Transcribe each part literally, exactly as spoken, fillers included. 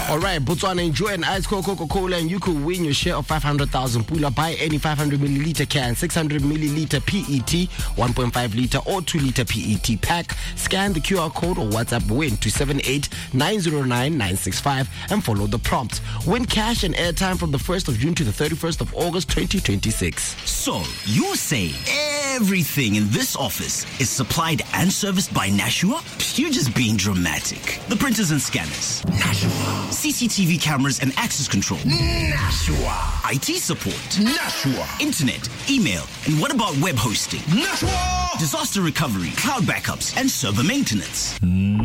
All right, Botswana, enjoy an ice cold Coca-Cola and you could win your share of five hundred thousand Pula. Buy any five hundred milliliter can, six hundred milliliter P E T, one point five liter or two liter P E T pack. Scan the Q R code or WhatsApp WIN to seven eight nine zero nine nine six five and follow the prompts. Win cash and airtime from the first of June to the thirty-first of August twenty twenty-six. So, you're saying everything in this office is supplied and serviced by Nashua? You're just being dramatic. The printers and scanners. Nashua. C C T V cameras and access control. Nashua. I T support. Nashua. Internet, email, and what about web hosting? Nashua. Disaster recovery, cloud backups, and server maintenance.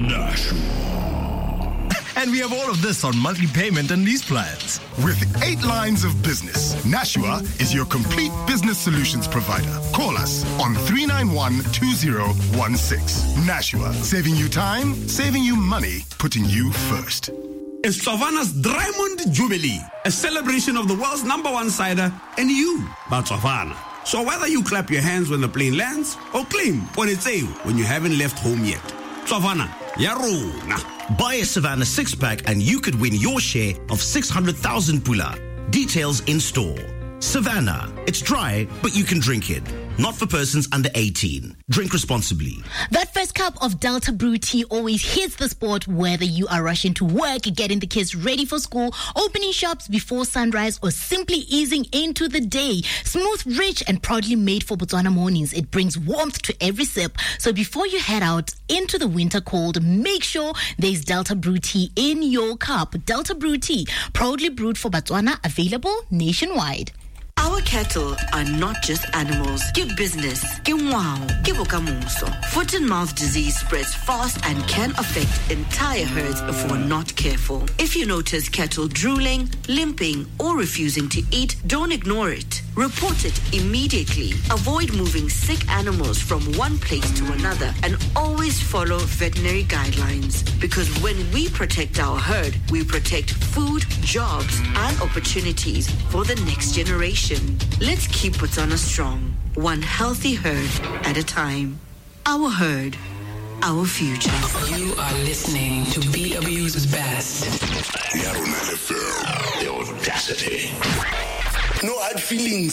Nashua. And we have all of this on monthly payment and lease plans. With eight lines of business, Nashua is your complete business solutions provider. Call us on three nine one two zero one six. Nashua, saving you time, saving you money, putting you first. It's Tsavana's Diamond Jubilee, a celebration of the world's number one cider and you, but Tsavana. So whether you clap your hands when the plane lands or claim when it's a when you haven't left home yet, Tsavana, yarona. Buy a Savannah six-pack and you could win your share of six hundred thousand Pula. Details in store. Savannah, it's dry, but you can drink it. Not for persons under eighteen. Drink responsibly. That first cup of Delta Brew tea always hits the spot, whether you are rushing to work, getting the kids ready for school, opening shops before sunrise, or simply easing into the day. Smooth, rich, and proudly made for Botswana mornings. It brings warmth to every sip. So before you head out into the winter cold, make sure there's Delta Brew tea in your cup. Delta Brew tea, proudly brewed for Botswana, available nationwide. Our cattle are not just animals. Give business. Give wow. Give okamuso. Foot and mouth disease spreads fast and can affect entire herds if we're not careful. If you notice cattle drooling, limping, or refusing to eat, don't ignore it. Report it immediately. Avoid moving sick animals from one place to another and always follow veterinary guidelines. Because when we protect our herd, we protect food, jobs, and opportunities for the next generation. Let's keep Botswana strong, one healthy herd at a time. Our herd, our future. You are listening to B W's best. Yarona F M. The audacity. No hard feelings.